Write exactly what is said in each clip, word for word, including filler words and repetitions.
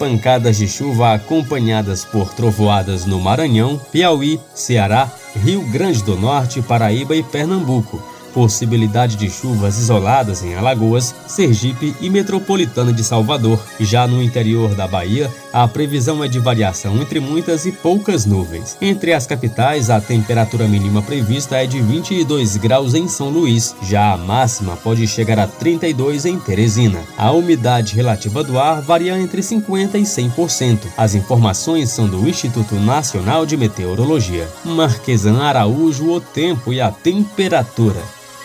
pancadas de chuva acompanhadas por trovoadas no Maranhão, Piauí, Ceará, Rio Grande do Norte, Paraíba e Pernambuco. Possibilidade de chuvas isoladas em Alagoas, Sergipe e Metropolitana de Salvador. Já no interior da Bahia, a previsão é de variação entre muitas e poucas nuvens. Entre as capitais, a temperatura mínima prevista é de vinte e dois graus em São Luís. Já a máxima pode chegar a trinta e dois em Teresina. A umidade relativa do ar varia entre cinquenta por cento e cem por cento. As informações são do Instituto Nacional de Meteorologia. Marquesan Araújo, o tempo e a temperatura.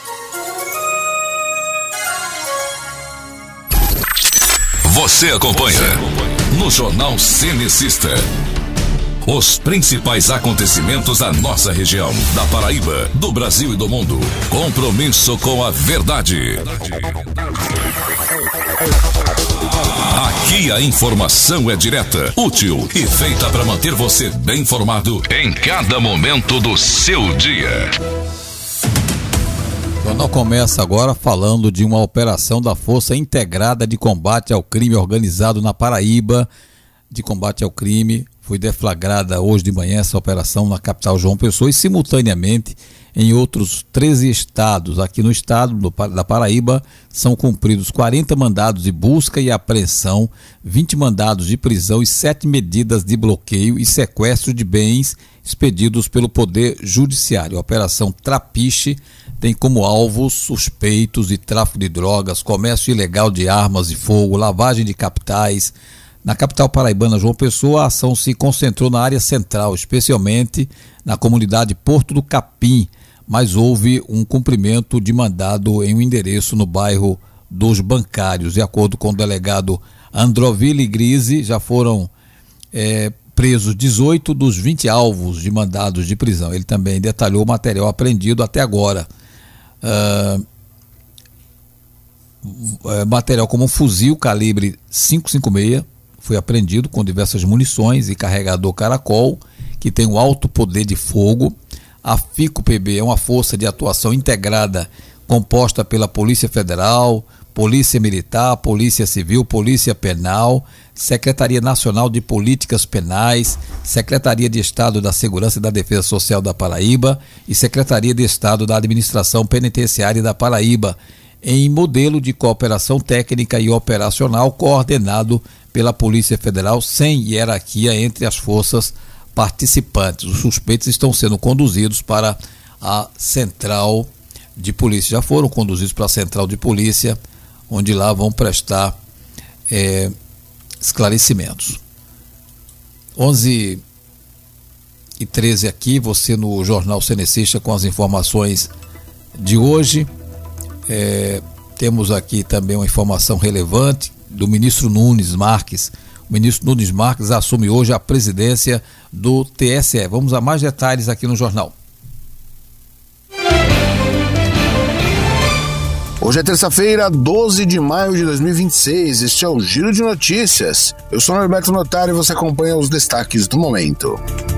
Você acompanha no Jornal Cenecista os principais acontecimentos da nossa região, da Paraíba, do Brasil e do mundo. Compromisso com a verdade. Aqui a informação é direta, útil e feita para manter você bem informado em cada momento do seu dia. O jornal começa agora falando de uma operação da Força Integrada de Combate ao Crime Organizado na Paraíba, de combate ao crime. Foi deflagrada hoje de manhã essa operação na capital João Pessoa e simultaneamente em outros treze estados. Aqui no estado do, da Paraíba são cumpridos quarenta mandados de busca e apreensão, vinte mandados de prisão e sete medidas de bloqueio e sequestro de bens expedidos pelo Poder Judiciário. A Operação Trapiche tem como alvos suspeitos de tráfico de drogas, comércio ilegal de armas de fogo, lavagem de capitais. Na capital paraibana João Pessoa, a ação se concentrou na área central, especialmente na comunidade Porto do Capim, mas houve um cumprimento de mandado em um endereço no bairro dos Bancários. De acordo com o delegado Androville Grise, já foram é, presos dezoito dos vinte alvos de mandados de prisão. Ele também detalhou o material apreendido até agora. Uh, material como um fuzil calibre cinco cinco seis foi apreendido com diversas munições e carregador caracol que tem um alto poder de fogo. A FICO-P B é uma força de atuação integrada composta pela Polícia Federal, Polícia Militar, Polícia Civil, Polícia Penal, Secretaria Nacional de Políticas Penais, Secretaria de Estado da Segurança e da Defesa Social da Paraíba e Secretaria de Estado da Administração Penitenciária da Paraíba, em modelo de cooperação técnica e operacional coordenado pela Polícia Federal, sem hierarquia entre as forças participantes. Os suspeitos estão sendo conduzidos para a Central de Polícia. Já foram conduzidos para a Central de Polícia, onde lá vão prestar é, esclarecimentos. onze e treze aqui, você no Jornal Cenecista com as informações de hoje. É, temos aqui também uma informação relevante do ministro Nunes Marques. O ministro Nunes Marques assume hoje a presidência do T S E. Vamos a mais detalhes aqui no jornal. Hoje é terça-feira, doze de maio de dois mil e vinte e seis. Este é o Giro de Notícias. Eu sou o Norberto Notário e você acompanha os destaques do momento.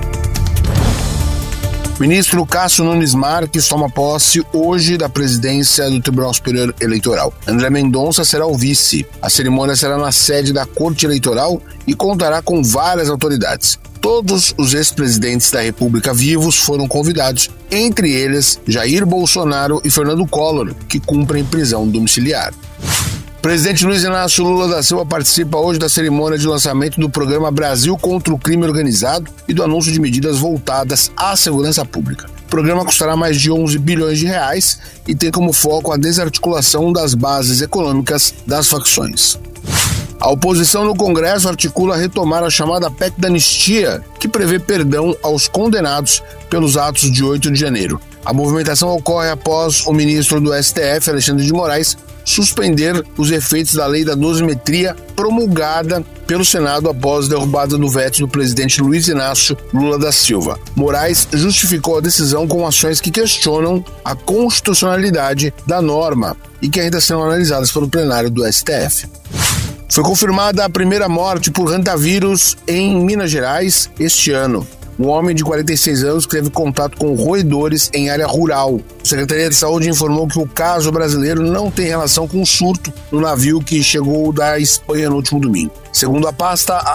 O ministro Cássio Nunes Marques toma posse hoje da presidência do Tribunal Superior Eleitoral. André Mendonça será o vice. A cerimônia será na sede da Corte Eleitoral e contará com várias autoridades. Todos os ex-presidentes da República vivos foram convidados, entre eles Jair Bolsonaro e Fernando Collor, que cumprem prisão domiciliar. O presidente Luiz Inácio Lula da Silva participa hoje da cerimônia de lançamento do programa Brasil contra o Crime Organizado e do anúncio de medidas voltadas à segurança pública. O programa custará mais de onze bilhões de reais e tem como foco a desarticulação das bases econômicas das facções. A oposição no Congresso articula retomar a chamada P E C da Anistia, que prevê perdão aos condenados pelos atos de oito de janeiro. A movimentação ocorre após o ministro do S T F, Alexandre de Moraes, suspender os efeitos da lei da dosimetria promulgada pelo Senado após a derrubada do veto do presidente Luiz Inácio Lula da Silva. Moraes justificou a decisão com ações que questionam a constitucionalidade da norma e que ainda serão analisadas pelo plenário do S T F. Foi confirmada a primeira morte por rantavírus em Minas Gerais este ano. Um homem de quarenta e seis anos teve contato com roedores em área rural. A Secretaria de Saúde informou que o caso brasileiro não tem relação com o surto no navio que chegou da Espanha no último domingo. Segundo a pasta,